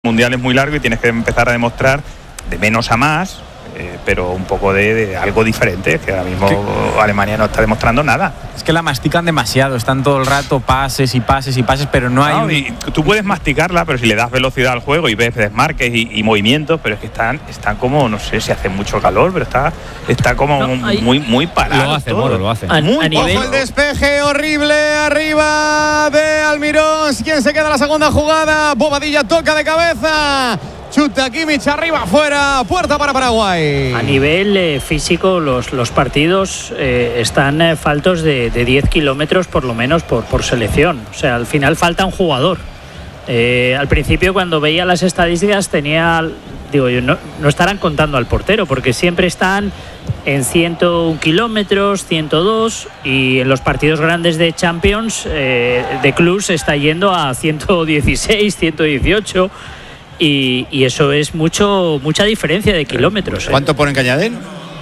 mundial es muy largo y tienes que empezar a demostrar de menos a más, pero un poco de algo diferente, que ahora mismo Alemania no está demostrando nada. Es que la mastican demasiado, están todo el rato pases y pases y pases, pero no hay... Y tú puedes masticarla, pero si le das velocidad al juego y ves desmarques y movimientos, pero es que están como, no sé si hace mucho calor, pero está como muy parado. Lo hace, Moro, lo hace. A nivel... Ojo el despeje horrible arriba de Almirón. ¿Quién se queda en la segunda jugada? Bobadilla toca de cabeza. Chuta Kimmich arriba, afuera, puerta para Paraguay. A nivel físico, los partidos están faltos de 10 kilómetros por lo menos por selección. O sea, al final falta un jugador. Al principio, cuando veía las estadísticas, digo yo, no estarán contando al portero, porque siempre están en 101 kilómetros, 102, y en los partidos grandes de Champions, de clubs, está yendo a 116, 118. Y eso es mucha diferencia de kilómetros. ¿Cuánto ponen Cañadén?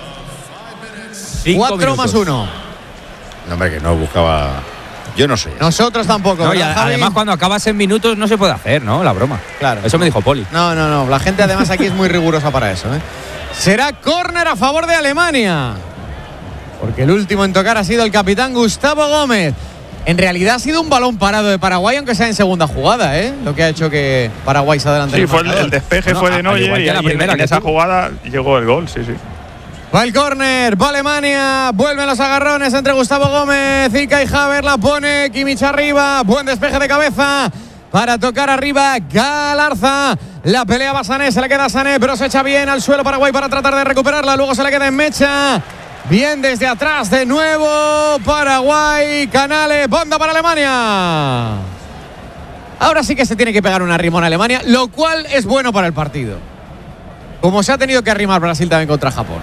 4 más 1. No, hombre, que no buscaba. Yo no sé. Nosotros tampoco. No, y además, cuando acabas en minutos no se puede hacer, ¿no? La broma. Claro. Eso me dijo Poli. No. La gente además aquí es muy rigurosa para eso, ¿eh? Será córner a favor de Alemania, porque el último en tocar ha sido el capitán Gustavo Gómez. En realidad ha sido un balón parado de Paraguay, aunque sea en segunda jugada, ¿eh? Lo que ha hecho que Paraguay se adelante. Sí, fue el despeje fue de Neuer y en esa jugada llegó el gol, sí. Va el córner, va Alemania, vuelven los agarrones entre Gustavo Gómez y Kai Havertz, la pone Kimmich arriba, buen despeje de cabeza para tocar arriba Galarza. La pelea va Sané, se le queda a Sané, pero se echa bien al suelo Paraguay para tratar de recuperarla, luego se le queda en mecha. Bien desde atrás de nuevo Paraguay, Canales, banda para Alemania. Ahora sí que se tiene que pegar un arrimón a Alemania, lo cual es bueno para el partido, como se ha tenido que arrimar Brasil también contra Japón.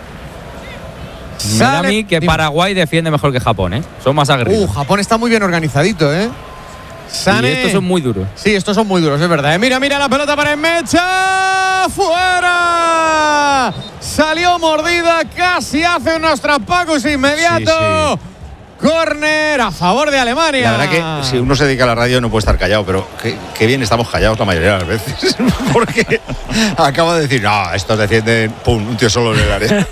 Me da a mí que Paraguay defiende mejor que Japón, ¿eh? Son más aguerridos. Japón está muy bien organizadito, ¿eh? Sané. Y estos son muy duros. Sí, estos son muy duros, es verdad. Mira la pelota para Mecha. ¡Fuera! Salió mordida, casi hace unos traspacos inmediato. Sí. Córner a favor de Alemania. La verdad que si uno se dedica a la radio no puede estar callado, pero qué bien estamos callados la mayoría de las veces. Porque acabo de decir, no, estos defienden, pum, un tío solo en el área.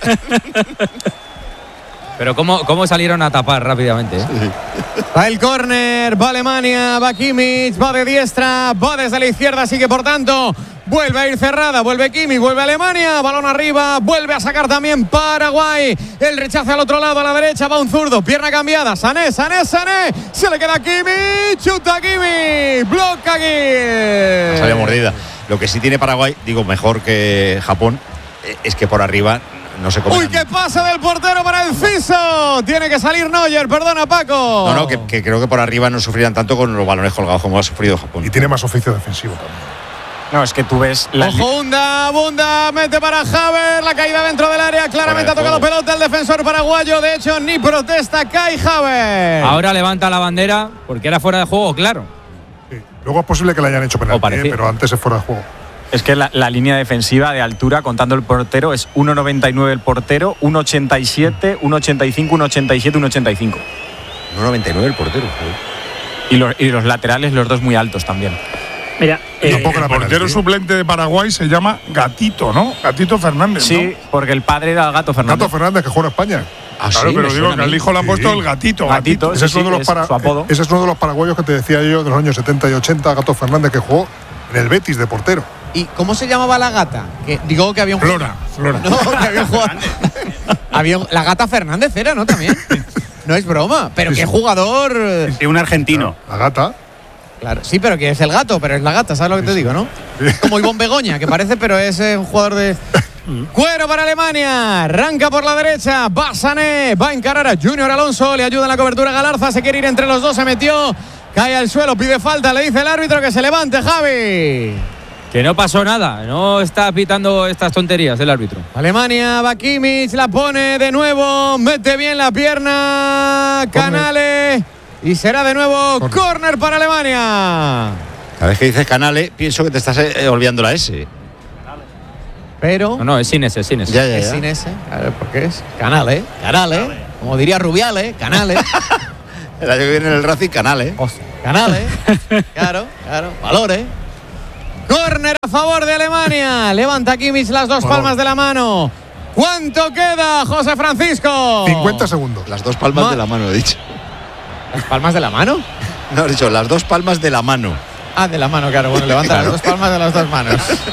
Pero cómo salieron a tapar rápidamente, ¿eh? Sí. Va el córner, va Alemania, va Kimmich, va de diestra, va desde la izquierda, así que por tanto vuelve a ir cerrada, vuelve Kimmich, vuelve Alemania, balón arriba, vuelve a sacar también Paraguay, el rechace al otro lado, a la derecha, va un zurdo, pierna cambiada, Sané, se le queda Kimmich, chuta Kimmich, bloca aquí. Salió mordida. Lo que sí tiene Paraguay, digo, mejor que Japón, es que por arriba no se come. ¡Uy, qué pase del portero para el Ciso! Tiene que salir Neuer, perdona Paco. No, que creo que por arriba no sufrirán tanto con los balones colgados como ha sufrido Japón. Y tiene más oficio defensivo también. No, es que tú ves... Ojo, Bunda, mete para Havertz, la caída dentro del área, claramente ha tocado pelota el defensor paraguayo, de hecho ni protesta Kai Havertz. Ahora levanta la bandera porque era fuera de juego, claro. Sí. Luego es posible que le hayan hecho penalti, pero antes es fuera de juego. Es que la línea defensiva de altura, contando el portero, es 1,99 el portero, 1,87, 1,85, 1,87, 1,85. 1,99 el portero. Y los laterales, los dos muy altos también. Mira, el portero suplente de Paraguay se llama Gatito, ¿no? Gatito Fernández, sí, ¿no? Porque el padre era Gato Fernández. Gato Fernández, que juega en España. Ah, claro, sí, pero digo que al hijo le han puesto el Gatito. Ese es uno de su apodo. Ese es uno de los paraguayos que te decía yo de los años 70 y 80, Gato Fernández, que jugó en el Betis de portero. ¿Y cómo se llamaba la gata? Digo que había un Flora. No, que había un jugador. La Gata Fernández era, ¿no? También. No es broma. Pero qué jugador. Sí, un argentino. La Gata. Claro, sí, pero que es el gato, pero es la gata, ¿sabes lo que te digo, no? Como Ivonne Begoña, que parece, pero es un jugador de... Cuero para Alemania, arranca por la derecha, va Sané, va a encarar a Junior Alonso, le ayuda en la cobertura Galarza, se quiere ir entre los dos, se metió, cae al suelo, pide falta, le dice el árbitro que se levante, Javi. Que no pasó nada, no está pitando estas tonterías el árbitro. Alemania, va Kimmich, la pone de nuevo, mete bien la pierna, Canales, y será de nuevo córner para Alemania. Cada vez que dices Canales, pienso que te estás olvidando la S. Pero... No, es sin S, Ya. Es sin S, a ver, ¿por qué es? Canales, como diría Rubiales, Canales. El año que viene en el Racing, Canales. Canales, claro, valores. Córner a a favor de Alemania. Levanta Kimmich las dos palmas de la mano. ¿Cuánto queda, José Francisco? 50 segundos. Las dos palmas de la mano, he dicho. ¿Las palmas de la mano? No, he dicho las dos palmas de la mano. Ah, de la mano, claro. Bueno, levanta las dos palmas de las dos manos.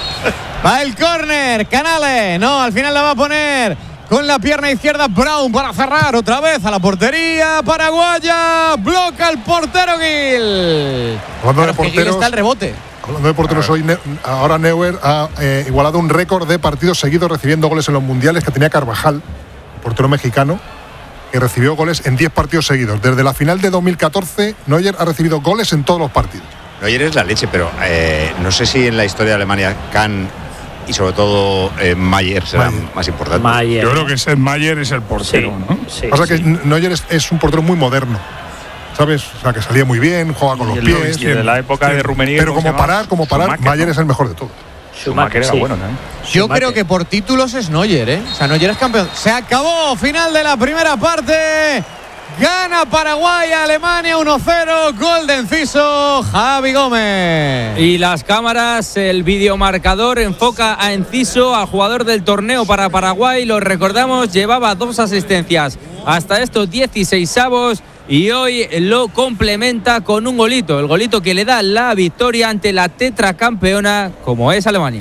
Va el córner, Canale. No, al final la va a poner con la pierna izquierda Brown para cerrar otra vez a la portería paraguaya. Bloca el portero Gil. Hablando de porteros, está el rebote. Hablando de porteros, hoy ahora Neuer ha igualado un récord de partidos seguidos recibiendo goles en los mundiales que tenía Carvajal, portero mexicano, que recibió goles en 10 partidos seguidos. Desde la final de 2014, Neuer ha recibido goles en todos los partidos. Neuer es la leche, pero no sé si en la historia de Alemania Kahn y sobre todo Mayer serán más importantes. Yo creo que Mayer es el portero, sí, ¿no? Sí, Pasa que Neuer es un portero muy moderno, ¿sabes? O sea, que salía muy bien, juega con los pies. Y de la época de Rummenigge. Pero como parar, Mayer es el mejor de todos. Schumacher era bueno también. Yo creo que por títulos es Neuer, ¿eh? O sea, Neuer es campeón. Se acabó, final de la primera parte. Gana Paraguay a Alemania 1-0. Gol de Enciso, Javi Gómez. Y las cámaras, el videomarcador enfoca a Enciso, al jugador del torneo para Paraguay. Lo recordamos, llevaba 2 asistencias hasta estos 16avos y hoy lo complementa con un golito. El golito que le da la victoria ante la tetracampeona como es Alemania.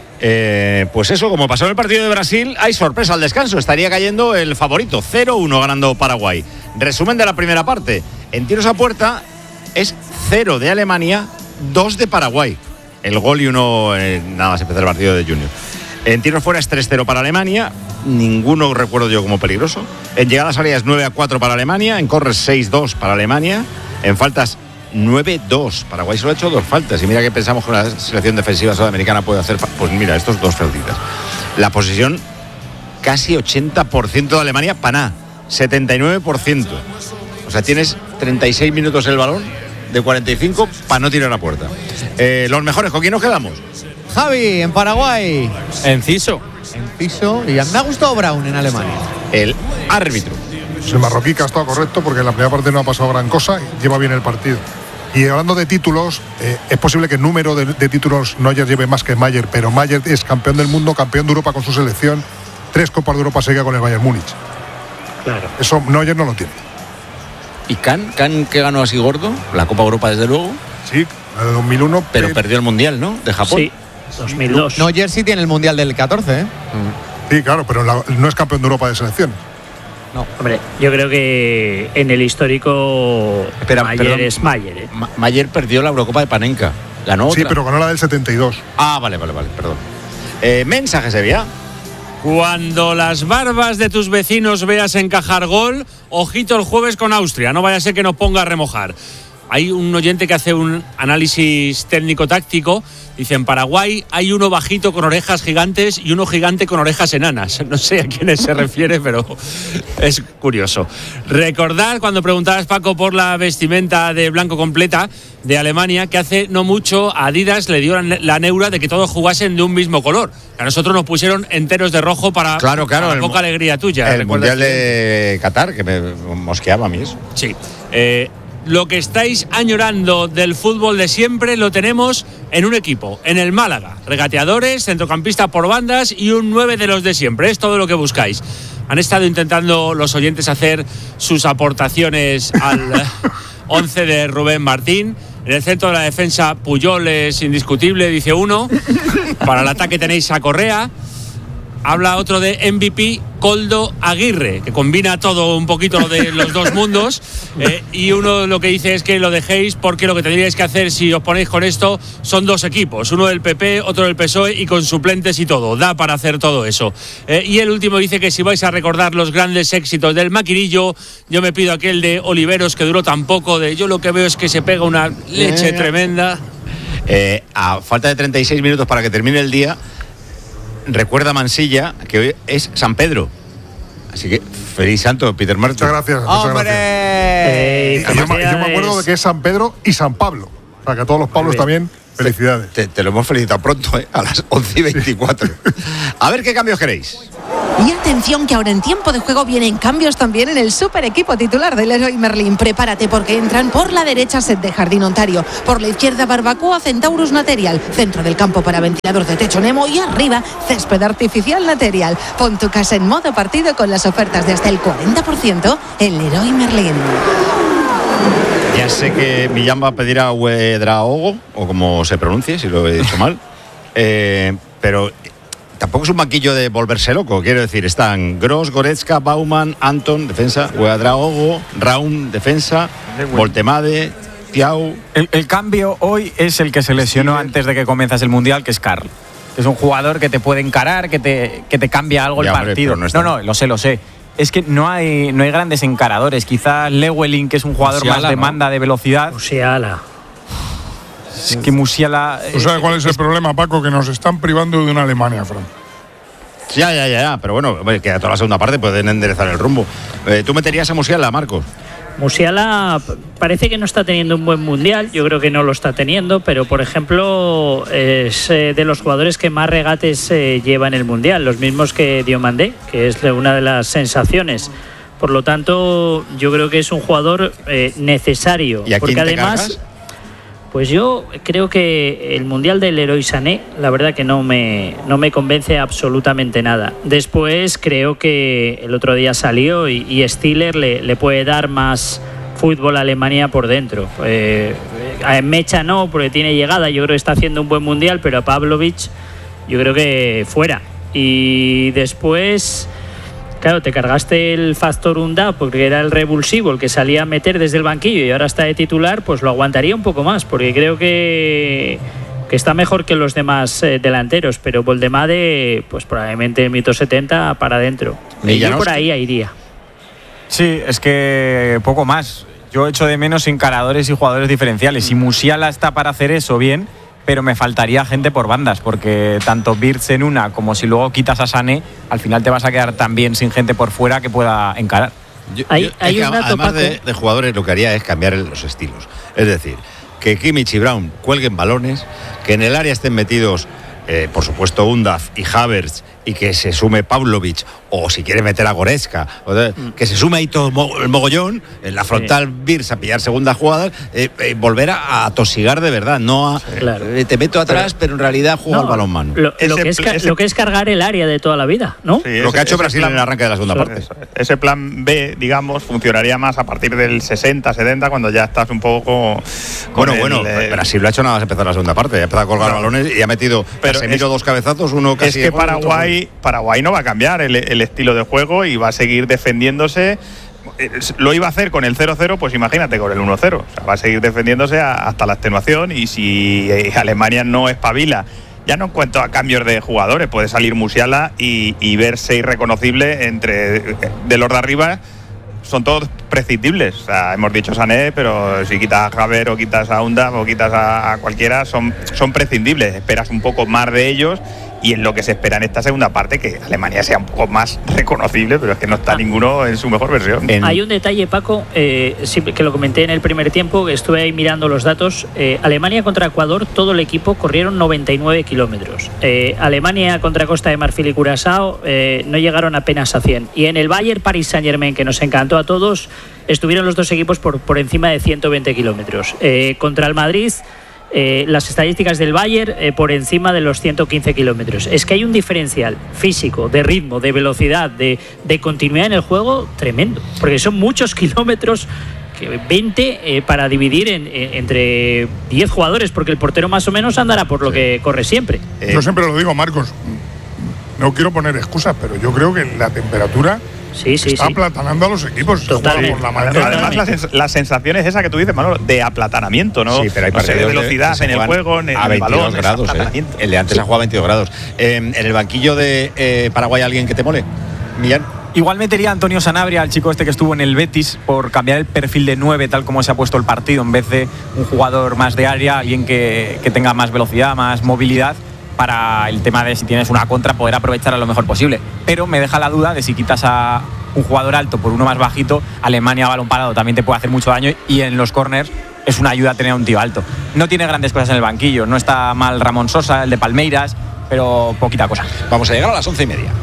Pues eso, como pasó en el partido de Brasil, hay sorpresa al descanso. Estaría cayendo el favorito, 0-1 ganando Paraguay. Resumen de la primera parte. En tiros a puerta es 0 de Alemania, 2 de Paraguay. El gol y uno, nada más empezar el partido de Junior. En tiros fuera es 3-0 para Alemania. Ninguno recuerdo yo como peligroso. En llegadas áreas 9-4 para Alemania. En corners 6-2 para Alemania. En faltas 9-2. Paraguay solo ha hecho 2 faltas. Y mira que pensamos que una selección defensiva sudamericana puede hacer. Pues mira, estos 2 faltitas. La posesión casi 80% de Alemania, Paná, 79%. O sea, tienes 36 minutos el balón de 45 para no tirar a puerta. Los mejores, ¿con quién nos quedamos? Javi, en Paraguay. Enciso. Enciso. Y me ha gustado Brown en Alemania. El árbitro. El marroquí que ha estado correcto porque en la primera parte no ha pasado gran cosa y lleva bien el partido. Y hablando de títulos, es posible que el número de títulos Neuer lleve más que Mayer, pero Mayer es campeón del mundo, campeón de Europa con su selección, 3 Copas de Europa seguidas con el Bayern Múnich. Claro. Eso Neuer no lo tiene. ¿Y Kahn que ganó así gordo? La Copa Europa, desde luego. Sí, la de 2001. Pero perdió el Mundial, ¿no? De Japón. Sí, 2002. Neuer sí tiene el Mundial del 14, ¿eh? Sí, claro, pero no es campeón de Europa de selecciones. No, hombre, yo creo que en el histórico Mayer es Mayer, ¿eh? Mayer perdió la Eurocopa de Panenka. Ganó otra. Sí, pero ganó la del 72. Ah, vale, perdón. Mensaje, Sevilla. Cuando las barbas de tus vecinos veas encajar gol, ojito el jueves con Austria, no vaya a ser que nos ponga a remojar. Hay un oyente que hace un análisis técnico-táctico. Dice, en Paraguay hay uno bajito con orejas gigantes y uno gigante con orejas enanas. No sé a quiénes se refiere, pero es curioso. Recordad, cuando preguntabas, Paco, por la vestimenta de blanco completa de Alemania, que hace no mucho a Adidas le dio la neura de que todos jugasen de un mismo color. A nosotros nos pusieron enteros de rojo para poca alegría tuya. El Mundial de Qatar, que me mosqueaba a mí eso. Sí. Lo que estáis añorando del fútbol de siempre lo tenemos en un equipo, en el Málaga. Regateadores, centrocampista por bandas y un 9 de los de siempre. Es todo lo que buscáis. Han estado intentando los oyentes hacer sus aportaciones al 11 de Rubén Martín. En el centro de la defensa, Puyol es indiscutible, dice uno. Para el ataque tenéis a Correa. Habla otro de MVP, Koldo Aguirre, que combina todo un poquito lo de los dos mundos. Y uno lo que dice es que lo dejéis porque lo que tendríais que hacer si os ponéis con esto son 2 equipos. Uno del PP, otro del PSOE y con suplentes y todo. Da para hacer todo eso. Y el último dice que si vais a recordar los grandes éxitos del maquinillo, yo me pido aquel de Oliveros que duró tan poco. Yo lo que veo es que se pega una leche tremenda. A falta de 36 minutos para que termine el día, recuerda Mansilla que hoy es San Pedro. Así que feliz santo, Peter Martin. Muchas gracias. ¡Hombre! Yo me acuerdo de que es San Pedro y San Pablo. Para que a todos los Pablos también, felicidades. Te lo hemos felicitado pronto, a las 11:24. A ver qué cambios queréis. Y atención que ahora en tiempo de juego vienen cambios también en el super equipo titular del Leroy Merlin. Prepárate porque entran por la derecha Set de Jardín Ontario, por la izquierda Barbacoa Centaurus Material, centro del campo para ventilador de techo Nemo y arriba césped artificial Material. Pon tu casa en modo partido con las ofertas de hasta el 40% en Leroy Merlin. Ya sé que Millán va a pedir a Ouedraogo, o como se pronuncie, si lo he dicho mal, pero tampoco es un banquillo de volverse loco. Quiero decir, están Gross, Goretzka, Baumann, Anton, defensa, Ouedraogo, Raum, defensa, Voltemade, Thiaw. El cambio hoy es el que se lesionó antes de que comiences el Mundial, que es Karl. Es un jugador que te puede encarar, que te cambia algo el partido. No, lo sé. Es que no hay grandes encaradores. Quizás Lewelyn, que es un jugador Musiala, más demanda de velocidad. Musiala. Es que Musiala. ¿Tú sabes cuál es el problema, Paco? Que nos están privando de una Alemania, Fran. Ya. Pero bueno, queda toda la segunda parte, pueden enderezar el rumbo. ¿Tú meterías a Musiala, Marcos? Musiala parece que no está teniendo un buen mundial, yo creo que no lo está teniendo, pero por ejemplo es de los jugadores que más regates lleva en el mundial, los mismos que Diomandé, que es una de las sensaciones. Por lo tanto, yo creo que es un jugador necesario. ¿Y a porque quién te además cargas? Pues yo creo que el mundial del Leroy Sané, la verdad que no me convence absolutamente nada. Después creo que el otro día salió y Stiller le puede dar más fútbol a Alemania por dentro. A Mecha no, porque tiene llegada, yo creo que está haciendo un buen mundial, pero a Pavlovic yo creo que fuera. Y después, claro, te cargaste el factor Unda porque era el revulsivo, el que salía a meter desde el banquillo y ahora está de titular, pues lo aguantaría un poco más, porque creo que está mejor que los demás delanteros, pero Voldemade, pues probablemente en minuto 70 para adentro. Y yo por ahí iría. Sí, es que poco más. Yo echo de menos encaradores y jugadores diferenciales. Si Musiala está para hacer eso, bien, pero me faltaría gente por bandas, porque tanto Wirtz en una como si luego quitas a Sané, al final te vas a quedar también sin gente por fuera que pueda encarar. Hay un dato, además Paco, de jugadores, lo que haría es cambiar los estilos. Es decir, que Kimmich y Brown cuelguen balones, que en el área estén metidos, por supuesto, Undaf y Havertz, y que se sume Pavlovic, o si quiere meter a Goretzka, que se sume ahí todo el mogollón, en la frontal Wirtz a pillar segunda jugada, volver a tosigar de verdad, no a te meto atrás, pero en realidad juego al balonmano. Lo que es cargar el área de toda la vida, ¿no? Sí, lo que ha hecho Brasil en el arranque de la segunda parte. Ese plan B, digamos, funcionaría más a partir del 60-70, cuando ya estás un poco Brasil lo ha hecho nada más empezar la segunda parte, ha empezado a colgar balones y ha metido Casemiro dos cabezazos, uno casi. Es que Paraguay no va a cambiar el estilo de juego y va a seguir defendiéndose. Lo iba a hacer con el 0-0, pues imagínate con el 1-0. O sea, va a seguir defendiéndose hasta la extenuación, y si Alemania no espabila, ya no en cuanto a cambios de jugadores, puede salir Musiala y verse irreconocible de los de arriba. Son todos prescindibles. O sea, hemos dicho Sané, pero si quitas a Havertz o quitas a Undaf o quitas a cualquiera, son prescindibles. Esperas un poco más de ellos, y es lo que se espera en esta segunda parte, que Alemania sea un poco más reconocible, pero es que no está ninguno en su mejor versión. Hay un detalle, Paco, que lo comenté en el primer tiempo, que estuve ahí mirando los datos. Alemania contra Ecuador, todo el equipo corrieron 99 kilómetros. Alemania contra Costa de Marfil y Curazao no llegaron apenas a 100. Y en el Bayern Paris Saint-Germain, que nos encantó a todos, estuvieron los dos equipos por encima de 120 kilómetros. Contra el Madrid, las estadísticas del Bayern por encima de los 115 kilómetros. Es que hay un diferencial físico, de ritmo, de velocidad, de continuidad en el juego tremendo, porque son muchos kilómetros, 20 para dividir entre 10 jugadores, porque el portero más o menos andará por lo que corre siempre. Yo siempre lo digo, Marcos, no quiero poner excusas, pero yo creo que la temperatura está aplatanando a los equipos. Totalmente. Por la mañana. Además, la sensación es esa que tú dices, Manolo, de aplatanamiento, ¿no? Sí, pero hay partidos de velocidad en el juego, en a el 22 balón, grados. El de antes ha jugado a 22 grados. En el banquillo de Paraguay, ¿alguien que te mole? Millán. Igual metería a Antonio Sanabria, al chico este que estuvo en el Betis, por cambiar el perfil de 9 tal como se ha puesto el partido, en vez de un jugador más de área, alguien que tenga más velocidad, más movilidad, para el tema de si tienes una contra poder aprovecharla lo mejor posible. Pero me deja la duda de si quitas a un jugador alto por uno más bajito, Alemania a balón parado también te puede hacer mucho daño, y en los corners es una ayuda tener a un tío alto. No tiene grandes cosas en el banquillo, no está mal Ramón Sosa, el de Palmeiras, pero poquita cosa. Vamos a llegar a las 11:30.